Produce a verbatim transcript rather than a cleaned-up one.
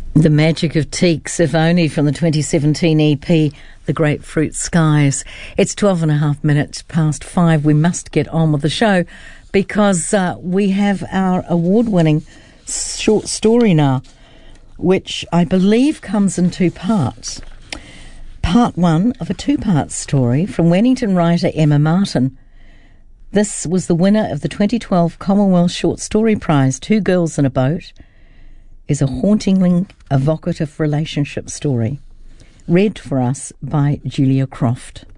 The Magic of Teaks, if only, from the twenty seventeen E P, The Grapefruit Skies. It's twelve and a half minutes past five. We must get on with the show because uh, we have our award-winning short story now, which I believe comes in two parts. Part one of a two-part story from Wellington writer Emma Martin. This was the winner of the twenty twelve Commonwealth Short Story Prize, Two Girls in a Boat, is a hauntingly evocative relationship story. Read for us by Julia Croft.